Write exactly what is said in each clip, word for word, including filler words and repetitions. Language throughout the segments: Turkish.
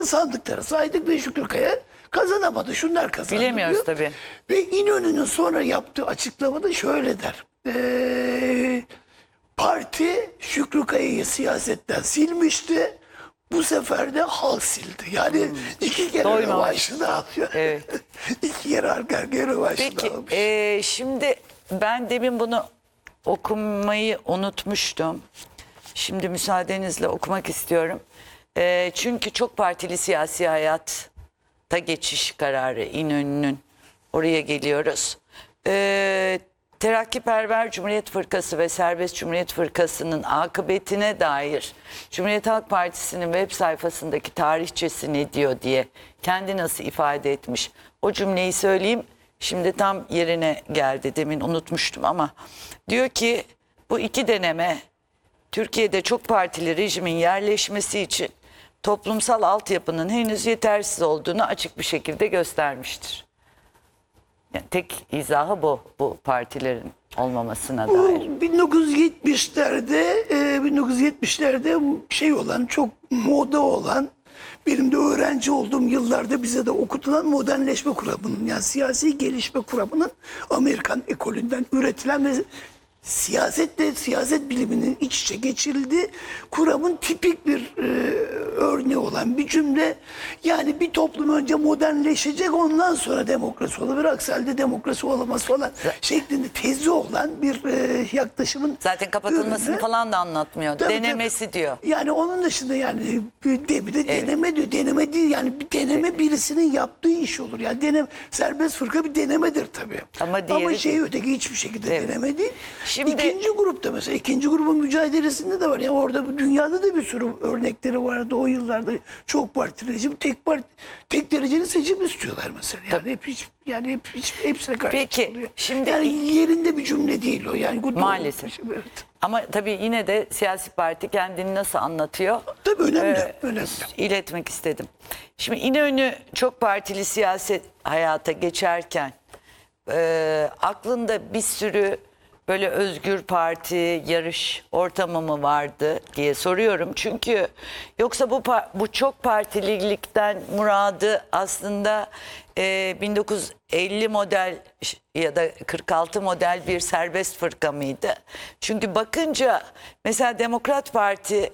sandıkları saydık ve Şükrü Kaya kazanamadı. Şunlar kazandı Bilemiyoruz diyor. tabii. Ve İnönü'nün sonra yaptığı açıklamada şöyle der. Ee, parti Şükrü Kaya'yı siyasetten silmişti. Bu sefer de halk sildi. Yani hmm. iki kere Doymamış. rövanşını alıyor. Evet. iki kere arka arkaya rövanşını Peki almış. e, şimdi ben demin bunu okumayı unutmuştum. Şimdi müsaadenizle okumak istiyorum. E, çünkü çok partili siyasi hayatta geçiş kararı İnönü'nün, oraya geliyoruz. E, Terakkiperver Cumhuriyet Fırkası ve Serbest Cumhuriyet Fırkası'nın akıbetine dair Cumhuriyet Halk Partisi'nin web sayfasındaki tarihçesi ne diyor diye kendi nasıl ifade etmiş. O cümleyi söyleyeyim. Şimdi tam yerine geldi, demin unutmuştum ama diyor ki bu iki deneme Türkiye'de çok partili rejimin yerleşmesi için toplumsal altyapının henüz yetersiz olduğunu açık bir şekilde göstermiştir. Yani tek izahı bu, bu partilerin olmamasına Bu dair. bin dokuz yüz yetmişlerde e, bin dokuz yüz yetmişlerde şey olan, çok moda olan, benim de öğrenci olduğum yıllarda bize de okutulan modernleşme kuramının, yani siyasi gelişme kuramının Amerikan ekolünden üretilen ve siyasetle siyaset biliminin iç içe geçirildiği kuramın tipik bir e, örneği olan bir cümle. Yani bir toplum önce modernleşecek, ondan sonra demokrasi olabilir, aksi halde demokrasi olamaz falan şeklinde tezi olan bir e, yaklaşımın Zaten kapatılmasını ürünü. falan da anlatmıyor. Tabii, Denemesi tabii. diyor. Yani onun dışında yani bir de, bir de Evet. deneme diyor. Deneme değil yani, bir deneme birisinin yaptığı iş olur. Yani denem, serbest fırka bir denemedir tabii. Ama diğeri Ama şey değil. öteki hiçbir şekilde Evet. deneme değil. Şimdi- İkinci grupta mesela, ikinci grubun mücadelesinde de var. Yani orada dünyada da bir sürü örnekleri vardı o yıllarda. Çok parti rejim, tek parti, tek dereceli seçim istiyorlar mesela. Yani hep hiç, yani hep hiç, hepsine karşı Peki, çıkılıyor. şimdi- yani yerinde bir cümle değil o. Yani bu Maalesef. doğru bir şey, evet. Ama tabii yine de siyasi parti kendini nasıl anlatıyor? Tabii önemli, Ee, önemli. iletmek istedim. Şimdi İnönü çok partili siyaset hayata geçerken e, aklında bir sürü böyle özgür parti yarış ortamı mı vardı diye soruyorum. Çünkü yoksa bu par- bu çok partililikten muradı aslında e, bin dokuz yüz elli model ya da kırk altı model bir serbest fırka mıydı? Çünkü bakınca mesela Demokrat Parti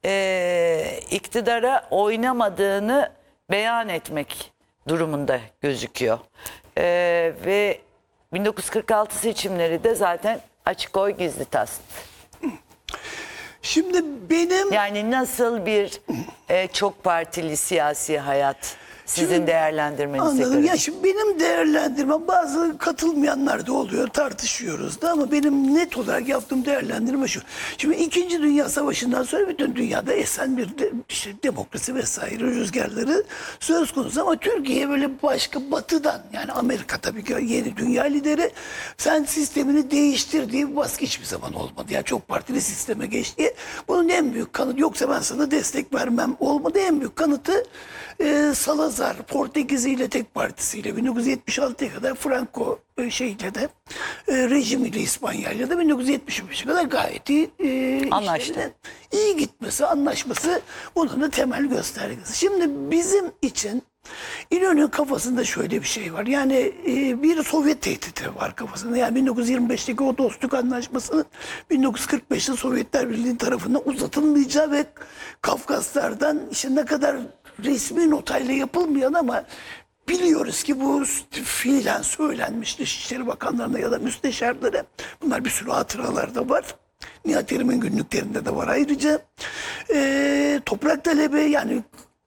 e, iktidara oynamadığını beyan etmek durumunda gözüküyor. E, ve bin dokuz yüz kırk altı seçimleri de zaten açık oy gizli tas. Şimdi benim Yani nasıl bir e, çok partili siyasi hayat sizin Şimdi- değerlendirmenize anladım. göre? Ya şimdi benim değerlendirmem, bazı katılmayanlar da oluyor, tartışıyoruz da, ama benim net olarak yaptığım değerlendirme şu. Şimdi İkinci Dünya Savaşı'ndan sonra bütün dünyada esen bir de, işte demokrasi vesaire rüzgarları söz konusu, ama Türkiye böyle başka batıdan, yani Amerika tabii ki yeni dünya lideri, sen sistemini değiştir diye bir baskı hiçbir zaman olmadı. Yani çok partili sisteme geçti. Bunun en büyük kanıtı, yoksa ben sana destek vermem olmadı, en büyük kanıtı e, Salazar Portekiz'iyle, tek partisiyle bin dokuz yüz yetmiş altıya kadar, Franco e, şeyle de e, rejimiyle, İspanya'yla da bin dokuz yüz yetmiş beşe kadar gayet iyi e, Anlaştı. işlerinin iyi gitmesi, anlaşması bunun da temel göstergesi. Şimdi bizim için İnönü'nün kafasında şöyle bir şey var. Yani e, bir Sovyet tehdidi var kafasında. Yani bin dokuz yüz yirmi beşteki o dostluk anlaşmasının bin dokuz yüz kırk beşte Sovyetler Birliği tarafından uzatılmayacağı ve Kafkaslardan işte ne kadar resmi notayla yapılmayan ama biliyoruz ki bu fiilen söylenmiş Dışişleri Bakanlarına ya da müsteşarlara. Bunlar bir sürü hatıralarda var. Nihat Erim'in günlüklerinde de var ayrıca. E, toprak talebi, yani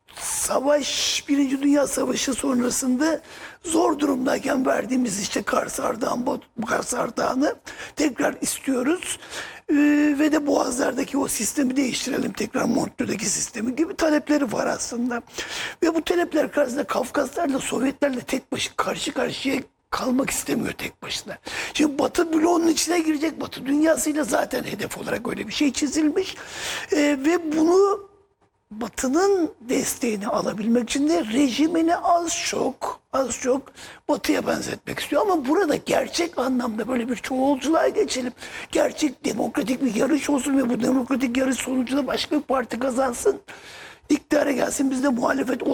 savaş, Birinci Dünya Savaşı sonrasında zor durumdayken verdiğimiz işte Kars Ardahan, Kars Ardahan'ı tekrar istiyoruz. Ee, ve de Boğazlar'daki o sistemi değiştirelim, tekrar Montreux'deki sistemi gibi talepleri var aslında. Ve bu talepler karşısında Kafkaslarla, Sovyetlerle tek başı karşı karşıya kalmak istemiyor tek başına. Şimdi Batı bloğunun içine girecek, Batı dünyasıyla zaten hedef olarak öyle bir şey çizilmiş. Ee, ve bunu Batı'nın desteğini alabilmek için de rejimini az çok az çok Batı'ya benzetmek istiyor. Ama burada gerçek anlamda böyle bir çoğulculuğa geçelim. Gerçek demokratik bir yarış olsun ve bu demokratik yarış sonucunda başka bir parti kazansın, iktidara gelsin, biz de muhalefet